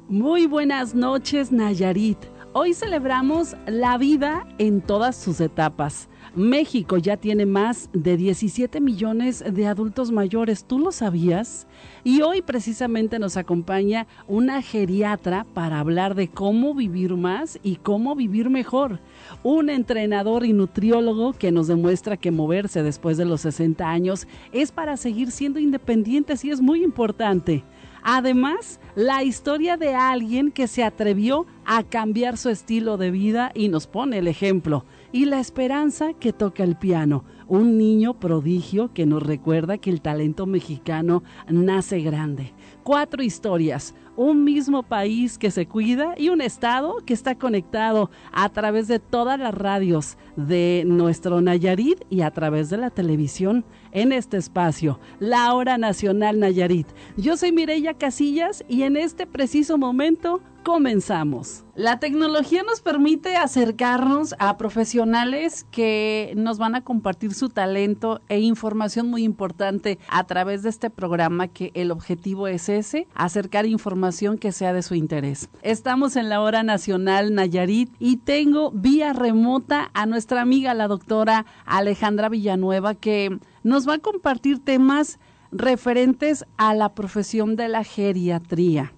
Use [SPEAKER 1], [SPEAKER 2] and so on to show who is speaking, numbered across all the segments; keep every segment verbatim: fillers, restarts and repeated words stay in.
[SPEAKER 1] Muy buenas noches, Nayarit. Hoy celebramos la vida en todas sus etapas. México ya tiene más de diecisiete millones de adultos mayores, ¿tú lo sabías? Y hoy precisamente nos acompaña una geriatra para hablar de cómo vivir más y cómo vivir mejor. Un entrenador y nutriólogo que nos demuestra que moverse después de los sesenta años es para seguir siendo independientes y es muy importante. Además, la historia de alguien que se atrevió a cambiar su estilo de vida y nos pone el ejemplo. Y la esperanza que toca el piano, un niño prodigio que nos recuerda que el talento mexicano nace grande. Cuatro historias, un mismo país que se cuida y un estado que está conectado a través de todas las radios de nuestro Nayarit y a través de la televisión en este espacio, la Hora Nacional Nayarit. Yo soy Mireya Casillas y en este preciso momento comenzamos. La tecnología nos permite acercarnos a profesionales que nos van a compartir su talento e información muy importante a través de este programa, que el objetivo es ese, acercar información que sea de su interés. Estamos en la Hora Nacional Nayarit y tengo vía remota a nuestra amiga la doctora Alejandra Villanueva, que nos va a compartir temas referentes a la profesión de la geriatría.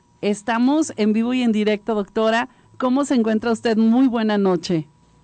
[SPEAKER 1] Estamos en vivo y en directo, doctora. ¿Cómo se encuentra usted? Muy buena noche.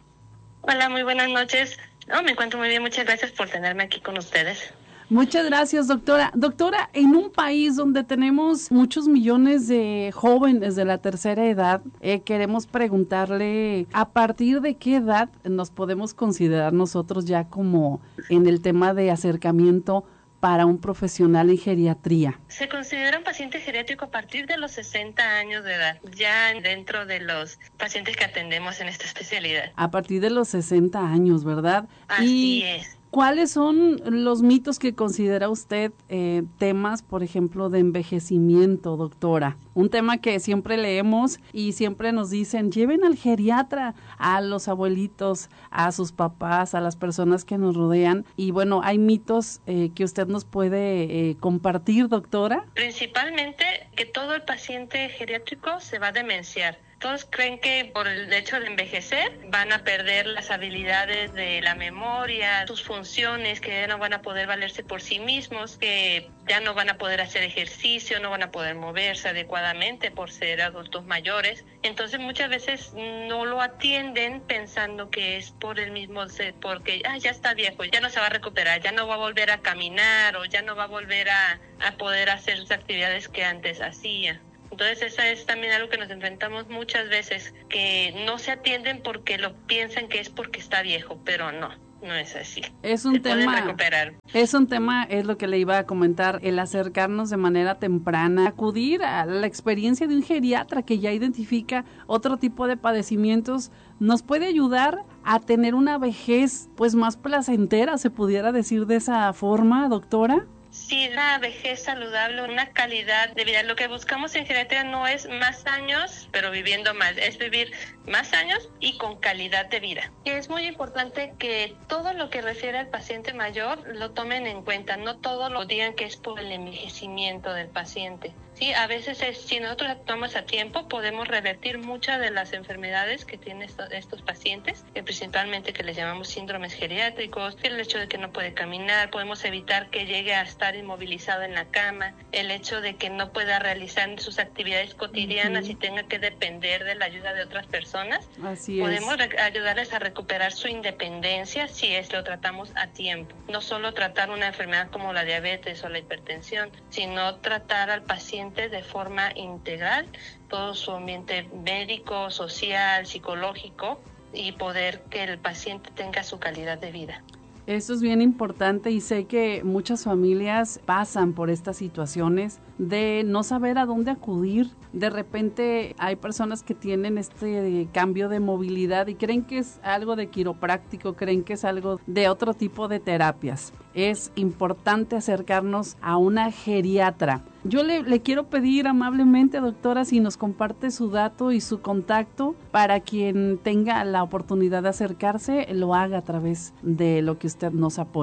[SPEAKER 2] Hola, muy buenas noches. No, me encuentro muy bien. Muchas gracias por tenerme aquí con ustedes.
[SPEAKER 1] Muchas gracias, doctora. Doctora, en un país donde tenemos muchos millones de jóvenes de la tercera edad, eh, queremos preguntarle, ¿a partir de qué edad nos podemos considerar nosotros ya como en el tema de acercamiento para un profesional en geriatría?
[SPEAKER 2] Se considera un paciente geriátrico a partir de los sesenta años de edad, ya dentro de los pacientes que atendemos en esta especialidad.
[SPEAKER 1] A partir de los sesenta años, ¿verdad?
[SPEAKER 2] Así
[SPEAKER 1] y
[SPEAKER 2] es.
[SPEAKER 1] ¿Cuáles son los mitos que considera usted eh, temas, por ejemplo, de envejecimiento, doctora? Un tema que siempre leemos y siempre nos dicen, lleven al geriatra a los abuelitos, a sus papás, a las personas que nos rodean. Y bueno, ¿hay mitos eh, que usted nos puede eh, compartir, doctora?
[SPEAKER 2] Principalmente que todo el paciente geriátrico se va a demenciar. Todos creen que por el hecho de envejecer van a perder las habilidades de la memoria, sus funciones, que ya no van a poder valerse por sí mismos, que ya no van a poder hacer ejercicio, no van a poder moverse adecuadamente por ser adultos mayores. Entonces muchas veces no lo atienden pensando que es por el mismo, porque ah, ya está viejo, ya no se va a recuperar, ya no va a volver a caminar o ya no va a volver a, a poder hacer sus actividades que antes hacía. Entonces, esa es también algo que nos enfrentamos muchas veces, que no se atienden porque lo piensan que es porque está viejo, pero no, no es así.
[SPEAKER 1] Es un
[SPEAKER 2] se
[SPEAKER 1] tema,
[SPEAKER 2] pueden recuperar.
[SPEAKER 1] Es un tema, es lo que le iba a comentar, el acercarnos de manera temprana, acudir a la experiencia de un geriatra que ya identifica otro tipo de padecimientos, nos puede ayudar a tener una vejez pues más placentera, se pudiera decir de esa forma, doctora.
[SPEAKER 2] Sí, una vejez saludable, una calidad de vida. Lo que buscamos en geriatría no es más años, pero viviendo más, es vivir más años y con calidad de vida. Y es muy importante que todo lo que refiere al paciente mayor lo tomen en cuenta, no todo lo digan que es por el envejecimiento del paciente. Sí, a veces es, si nosotros actuamos a tiempo, podemos revertir muchas de las enfermedades que tienen estos, estos pacientes, que principalmente que les llamamos síndromes geriátricos, el hecho de que no puede caminar, podemos evitar que llegue a estar inmovilizado en la cama, el hecho de que no pueda realizar sus actividades cotidianas uh-huh. y tenga que depender de la ayuda de otras personas.
[SPEAKER 1] Así
[SPEAKER 2] podemos
[SPEAKER 1] es.
[SPEAKER 2] re- ayudarles a recuperar su independencia si es lo tratamos a tiempo. No solo tratar una enfermedad como la diabetes o la hipertensión, sino tratar al paciente de forma integral, todo su ambiente médico, social, psicológico, y poder que el paciente tenga su calidad de vida.
[SPEAKER 1] Eso es bien importante y sé que muchas familias pasan por estas situaciones de no saber a dónde acudir. De repente hay personas que tienen este cambio de movilidad y creen que es algo de quiropráctico, creen que es algo de otro tipo de terapias. Es importante acercarnos a una geriatra. Yo le, le quiero pedir amablemente, doctora, si nos comparte su dato y su contacto para quien tenga la oportunidad de acercarse, lo haga a través de lo que usted nos apoye.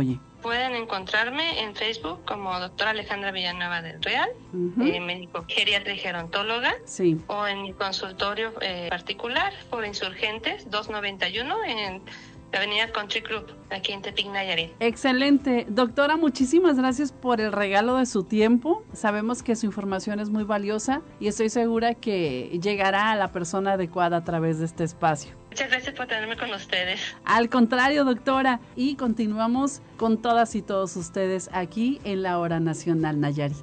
[SPEAKER 2] Pueden encontrarme en Facebook como doctora Alejandra Villanueva del Real, uh-huh. eh, médico geriatra y gerontóloga,
[SPEAKER 1] sí.
[SPEAKER 2] o en mi consultorio eh, particular por Insurgentes doscientos noventa y uno en la avenida Country Club, aquí en Tepic, Nayarit.
[SPEAKER 1] Excelente. Doctora, muchísimas gracias por el regalo de su tiempo. Sabemos que su información es muy valiosa y estoy segura que llegará a la persona adecuada a través de este espacio.
[SPEAKER 2] Muchas gracias por tenerme con ustedes.
[SPEAKER 1] Al contrario, doctora, y continuamos con todas y todos ustedes aquí en la Hora Nacional Nayarit.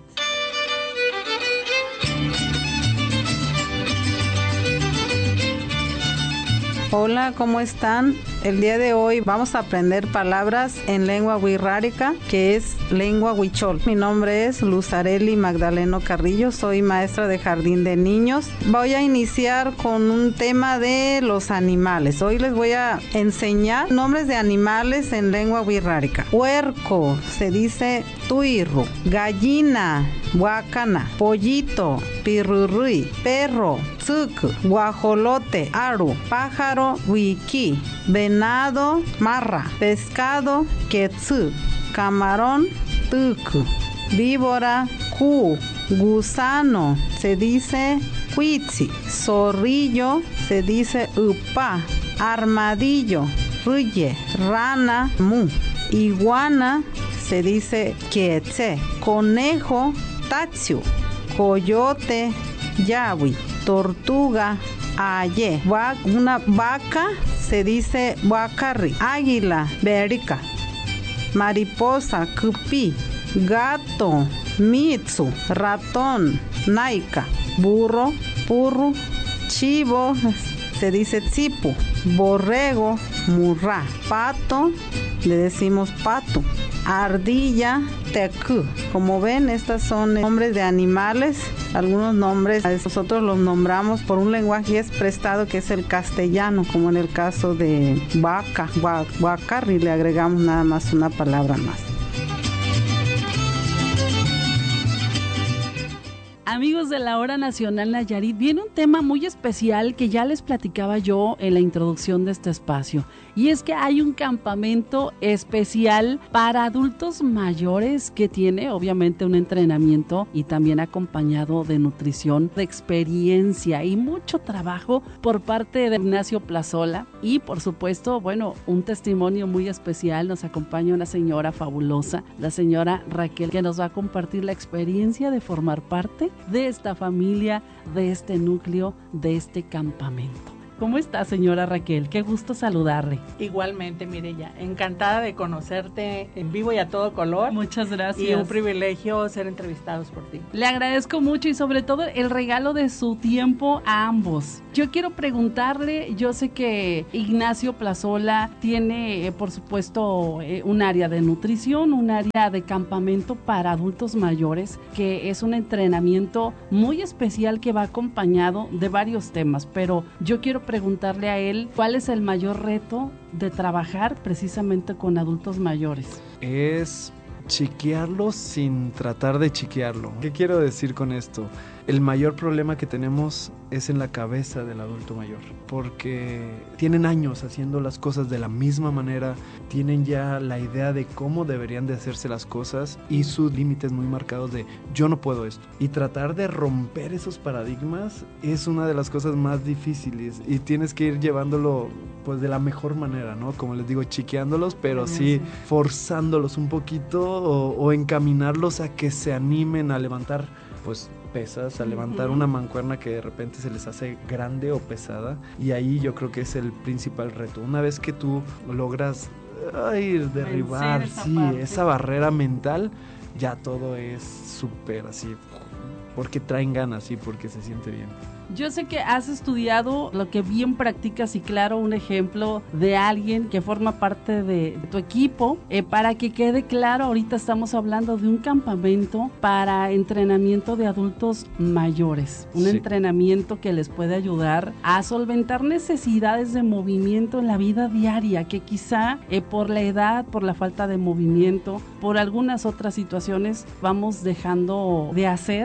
[SPEAKER 3] Hola, ¿cómo están? El día de hoy vamos a aprender palabras en lengua wixárika, que es lengua huichol. Mi nombre es Luz Areli Magdaleno Carrillo, soy maestra de jardín de niños. Voy a iniciar con un tema de los animales. Hoy les voy a enseñar nombres de animales en lengua wixárika. Puerco, se dice tuirru. Gallina, huacana. Pollito, pirurui. Perro, tzuc. Guajolote, aru. Pájaro, huiqui. Venado, marra. Pescado, quetzú. Camarón, tucu. Víbora, cu. Gusano, se dice cuitzi. Zorrillo, se dice upa. Armadillo, ruye. Rana, mu. Iguana, se dice quetze. Conejo, tatsiu. Coyote, yawi. Tortuga, aye. Una vaca, se dice huacarri. Águila, berica. Mariposa, cupi. Gato, mitsu. Ratón, naika. Burro, purru. Chivo, se dice tzipu. Borrego, murra. Pato, le decimos pato. Ardilla, tecu. Como ven, estas son nombres de animales. Algunos nombres nosotros los nombramos por un lenguaje prestado que es el castellano, como en el caso de vaca, huacarri, le agregamos nada más una palabra más.
[SPEAKER 1] Amigos de la Hora Nacional Nayarit, viene un tema muy especial que ya les platicaba yo en la introducción de este espacio. Y es que hay un campamento especial para adultos mayores que tiene obviamente un entrenamiento y también acompañado de nutrición, de experiencia y mucho trabajo por parte de Ignacio Plazola. Y por supuesto, bueno, un testimonio muy especial. Nos acompaña una señora fabulosa, la señora Raquel, que nos va a compartir la experiencia de formar parte de esta familia, de este núcleo, de este campamento. ¿Cómo está, señora Raquel? Qué gusto saludarle.
[SPEAKER 4] Igualmente, Mireya, encantada de conocerte en vivo y a todo color.
[SPEAKER 1] Muchas gracias.
[SPEAKER 4] Y un privilegio ser entrevistados por ti.
[SPEAKER 1] Le agradezco mucho y sobre todo el regalo de su tiempo a ambos. Yo quiero preguntarle, yo sé que Ignacio Plazola tiene, eh, por supuesto, eh, un área de nutrición, un área de campamento para adultos mayores, que es un entrenamiento muy especial que va acompañado de varios temas, pero yo quiero preguntarle a él cuál es el mayor reto de trabajar precisamente con adultos mayores.
[SPEAKER 5] Es chiquearlo sin tratar de chiquearlo. ¿Qué quiero decir con esto? El mayor problema que tenemos es en la cabeza del adulto mayor, porque tienen años haciendo las cosas de la misma manera, tienen ya la idea de cómo deberían de hacerse las cosas y sus límites muy marcados de yo no puedo esto. Y tratar de romper esos paradigmas es una de las cosas más difíciles y tienes que ir llevándolo pues de la mejor manera, ¿no? Como les digo, chiqueándolos, pero sí forzándolos un poquito o, o encaminarlos a que se animen a levantar pues pesas, a levantar uh-huh. una mancuerna que de repente se les hace grande o pesada, y ahí yo creo que es el principal reto. Una vez que tú logras ay, derribar esa, sí, esa barrera mental, ya todo es súper así, porque traen ganas y porque se siente bien.
[SPEAKER 1] Yo sé que has estudiado lo que bien practicas y claro, un ejemplo de alguien que forma parte de tu equipo. Eh, para que quede claro, ahorita estamos hablando de un campamento para entrenamiento de adultos mayores. Un sí. entrenamiento que les puede ayudar a solventar necesidades de movimiento en la vida diaria, que quizá eh, por la edad, por la falta de movimiento, por algunas otras situaciones vamos dejando de hacer y se nos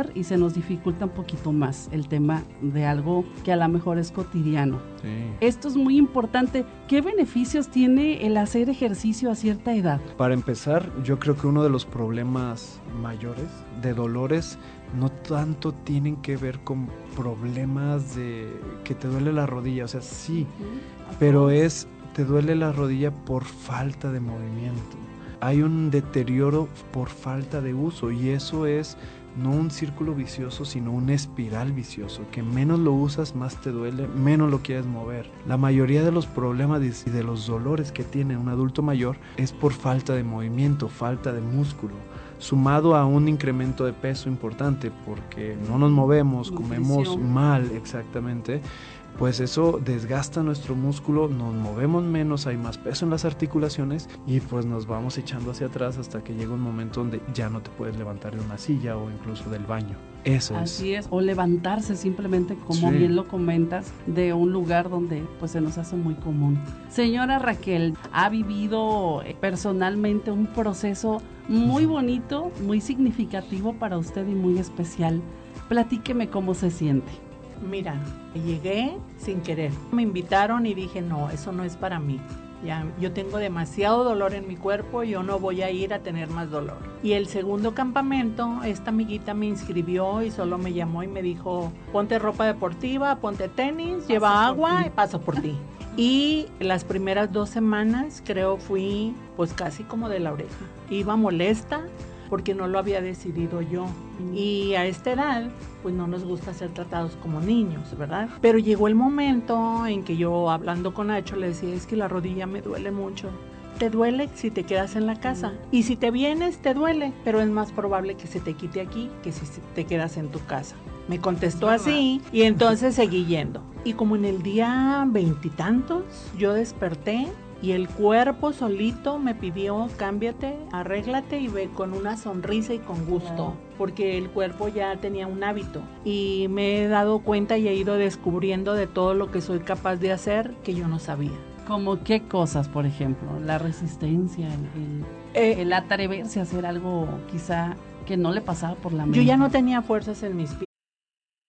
[SPEAKER 1] nos dificulta un poquito más el tema de algo que a lo mejor es cotidiano.
[SPEAKER 5] Sí.
[SPEAKER 1] Esto es muy importante. ¿Qué beneficios tiene el hacer ejercicio a cierta edad?
[SPEAKER 5] Para empezar, yo creo que uno de los problemas mayores de dolores no tanto tienen que ver con problemas de que te duele la rodilla, o sea, sí, uh-huh. pero es, te duele la rodilla por falta de movimiento. Hay un deterioro por falta de uso y eso es no un círculo vicioso, sino una espiral vicioso, que menos lo usas, más te duele, menos lo quieres mover. La mayoría de los problemas y de los dolores que tiene un adulto mayor es por falta de movimiento, falta de músculo, sumado a un incremento de peso importante, porque no nos movemos, comemos mal, exactamente, pues eso desgasta nuestro músculo, nos movemos menos, hay más peso en las articulaciones y pues nos vamos echando hacia atrás hasta que llega un momento donde ya no te puedes levantar de una silla o incluso del baño. Eso
[SPEAKER 1] Así
[SPEAKER 5] es.
[SPEAKER 1] es, o levantarse simplemente, como sí. bien lo comentas, de un lugar donde pues se nos hace muy común. Señora Raquel, ha vivido personalmente un proceso muy bonito, muy significativo para usted y muy especial. Platíqueme cómo se siente.
[SPEAKER 4] Mira, llegué sin querer. Me invitaron y dije, no, eso no es para mí. Ya, yo tengo demasiado dolor en mi cuerpo, yo no voy a ir a tener más dolor. Y el segundo campamento, esta amiguita me inscribió y solo me llamó y me dijo, ponte ropa deportiva, ponte tenis, paso lleva agua y paso por ti. Y las primeras dos semanas creo fui pues casi como de la oreja. Iba molesta porque no lo había decidido yo. Y a esta edad, pues no nos gusta ser tratados como niños, ¿verdad? Pero llegó el momento en que yo, hablando con Nacho, le decía, es que la rodilla me duele mucho. Te duele si te quedas en la casa. Y si te vienes, te duele. Pero es más probable que se te quite aquí que si te quedas en tu casa. Me contestó así y entonces seguí yendo. Y como en el día veintitantos, yo desperté y el cuerpo solito me pidió, cámbiate, arréglate y ve con una sonrisa y con gusto, porque el cuerpo ya tenía un hábito. Y me he dado cuenta y he ido descubriendo de todo lo que soy capaz de hacer que yo no sabía.
[SPEAKER 1] ¿Cómo qué cosas, por ejemplo? La resistencia, el, el, eh, el atreverse a hacer algo quizá que no le pasaba por la mente.
[SPEAKER 4] Yo ya no tenía fuerzas en mis pies.